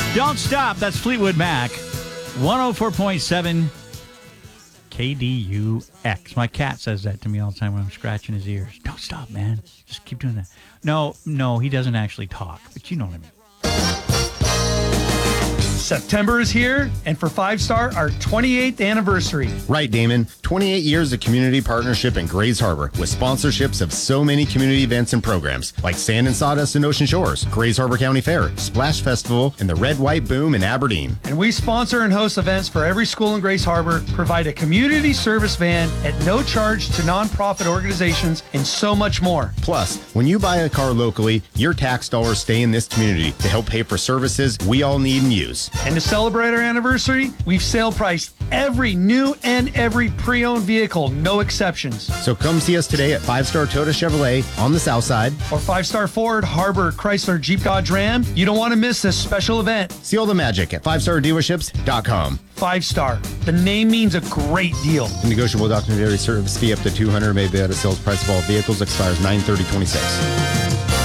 Don't Stop. That's Fleetwood Mac. 104.7 KDUX. My cat says that to me all the time when I'm scratching his ears. Don't stop, man. Just keep doing that. No, he doesn't actually talk, but you know what I mean. September is here, and for 5 Star, our 28th anniversary. Right, Damon. 28 years of community partnership in Grays Harbor with sponsorships of so many community events and programs like Sand and Sawdust in Ocean Shores, Grays Harbor County Fair, Splash Festival, and the Red White Boom in Aberdeen. And we sponsor and host events for every school in Grays Harbor, provide a community service van at no charge to nonprofit organizations, and so much more. Plus, when you buy a car locally, your tax dollars stay in this community to help pay for services we all need and use. And to celebrate our anniversary, we've sale priced every new and every pre-owned vehicle, no exceptions. So come see us today at 5 Star Toyota Chevrolet on the south side. Or 5 Star Ford, Harbor, Chrysler, Jeep, Dodge, Ram. You don't want to miss this special event. See all the magic at 5stardealerships.com. 5 Star. The name means a great deal. The negotiable documentary service fee up to $200 may be at a sales price of all vehicles, expires 9/30/26.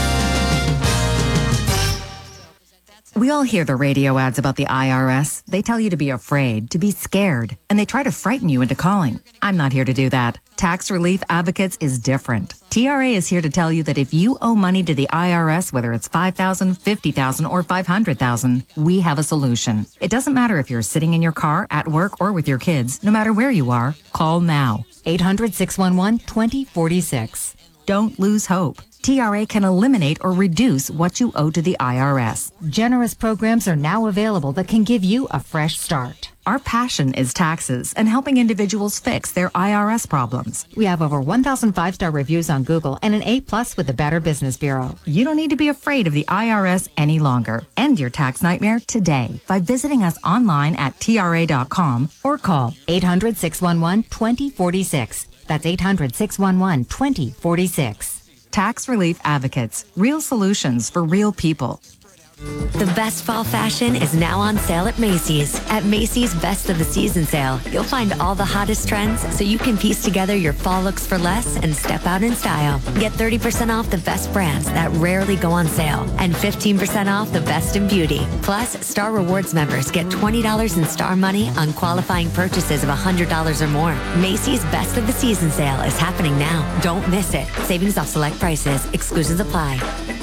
We all hear the radio ads about the IRS. They tell you to be afraid, to be scared, and they try to frighten you into calling. I'm not here to do that. Tax Relief Advocates is different. TRA is here to tell you that if you owe money to the IRS, whether it's $5,000, $50,000, or $500,000, we have a solution. It doesn't matter if you're sitting in your car, at work, or with your kids. No matter where you are, call now. 800-611-2046. Don't lose hope. TRA can eliminate or reduce what you owe to the IRS. Generous programs are now available that can give you a fresh start. Our passion is taxes and helping individuals fix their IRS problems. We have over 1,000 5-star reviews on Google and an A+ with the Better Business Bureau. You don't need to be afraid of the IRS any longer. End your tax nightmare today by visiting us online at TRA.com or call 800-611-2046. That's 800-611-2046. Tax Relief Advocates. Real solutions for real people. The best fall fashion is now on sale at Macy's. At Macy's Best of the Season sale, you'll find all the hottest trends so you can piece together your fall looks for less and step out in style. Get 30% off the best brands that rarely go on sale and 15% off the best in beauty. Plus, Star Rewards members get $20 in Star money on qualifying purchases of $100 or more. Macy's Best of the Season sale is happening now. Don't miss it. Savings off select prices. Exclusions apply.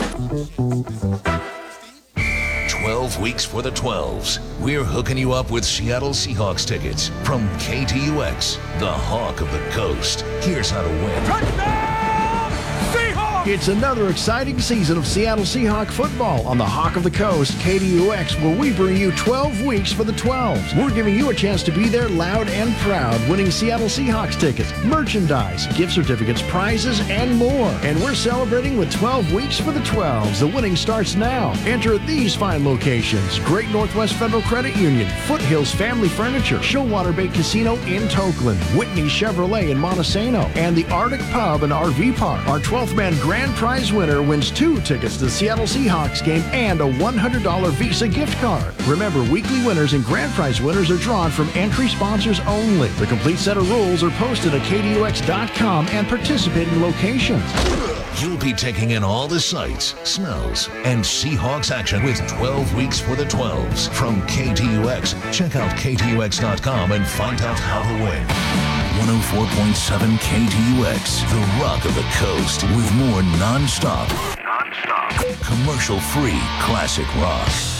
12 weeks for the 12s. We're hooking you up with Seattle Seahawks tickets from KTUX, the Hawk of the Coast. Here's how to win. Touchdown, Seahawks! It's another exciting season of Seattle Seahawk football on the Hawk of the Coast, KTUX, where we bring you 12 weeks for the 12s. We're giving you a chance to be there loud and proud, winning Seattle Seahawks tickets, merchandise, gift certificates, prizes, and more. And we're celebrating with 12 weeks for the 12s. The winning starts now. Enter at these fine locations: Great Northwest Federal Credit Union, Foothills Family Furniture, Showwater Bay Casino in Tokeland, Whitney Chevrolet in Montesano, and the Arctic Pub and RV Park. Our 12th man grand prize winner wins 2 tickets to the Seattle Seahawks game and a $100 Visa gift card. Remember, weekly winners and grand prize winners are drawn from entry sponsors only. The complete set of rules are posted at KDUX.com and participating locations. You'll be taking in all the sights, smells, and Seahawks action with 12 weeks for the 12s from KTUX. Check out KTUX.com and find out how to win. 104.7 KTUX, the Rock of the Coast, with more non-stop, commercial-free classic rock.